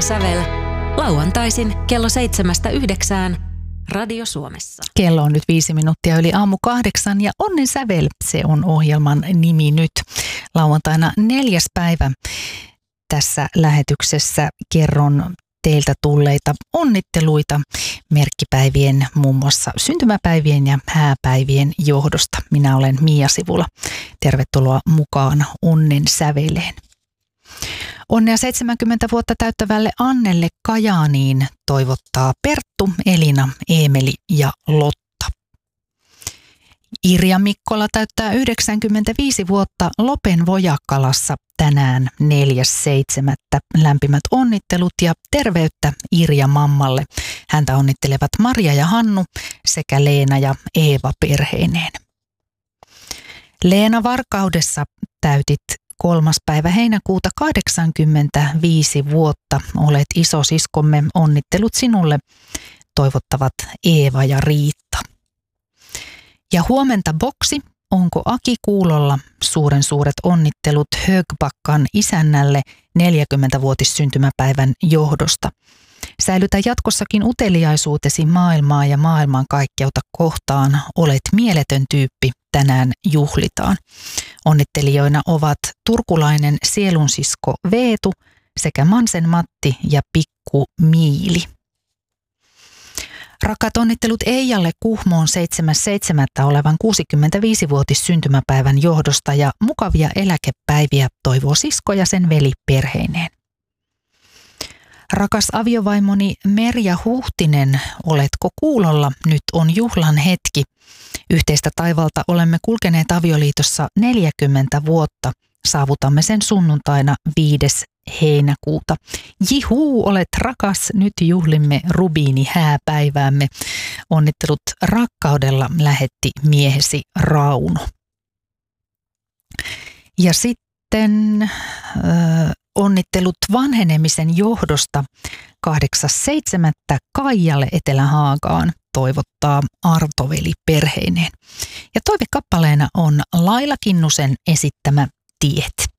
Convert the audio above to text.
Onnen sävel lauantaisin kello 7–9 Radio Suomessa. Kello on nyt 5 minuuttia yli 7:08 ja Onnen sävel, se on ohjelman nimi nyt. Lauantaina 4. päivä tässä lähetyksessä kerron teiltä tulleita onnitteluita merkkipäivien, muun muassa syntymäpäivien ja hääpäivien johdosta. Minä olen Mia Sivula. Tervetuloa mukaan Onnen säveleen. Onnea 70 vuotta täyttävälle Annelle Kajaaniin toivottaa Perttu, Elina, Eemeli ja Lotta. Irja Mikkola täyttää 95 vuotta Lopen Vojakkalassa tänään 4.7. Lämpimät onnittelut ja terveyttä Irja mammalle. Häntä onnittelevat Maria ja Hannu sekä Leena ja Eeva perheineen. Leena Varkaudessa täytit 3. päivä heinäkuuta 85 vuotta. Olet isosiskomme, onnittelut sinulle, toivottavat Eeva ja Riitta. Ja huomenta boksi, onko Aki kuulolla? Suuret onnittelut Högbakkan isännälle 40-vuotissyntymäpäivän johdosta. Säilytä jatkossakin uteliaisuutesi maailmaa ja maailmankaikkeutta kohtaan. Olet mieletön tyyppi, tänään juhlitaan. Onnittelijoina ovat turkulainen sielunsisko Veetu sekä Mansen Matti ja Pikku Miili. Rakkaat onnittelut Eijalle Kuhmoon 7.7. olevan 65-vuotissyntymäpäivän johdosta ja mukavia eläkepäiviä toivoo sisko ja sen veli perheineen. Rakas aviovaimoni Merja Huhtinen, oletko kuulolla? Nyt on juhlan hetki. Yhteistä taivalta olemme kulkeneet avioliitossa 40 vuotta. Saavutamme sen sunnuntaina 5. heinäkuuta. Jihuu, olet rakas, nyt juhlimme rubiini hääpäiväämme. Onnittelut rakkaudella lähetti miehesi Rauno. Ja sitten onnittelut vanhenemisen johdosta 8.7. Kaijalle Etelä-Haagaan toivottaa Artoveli perheineen. Ja toivekappaleena on Laila Kinnusen esittämä Tiet.